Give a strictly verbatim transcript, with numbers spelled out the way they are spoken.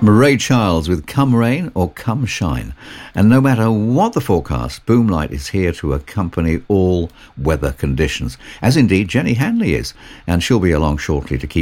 Ray Charles with Come Rain or Come Shine. And no matter what the forecast, Boomlight is here to accompany all weather conditions, as indeed Jenny Hanley is. And she'll be along shortly to keep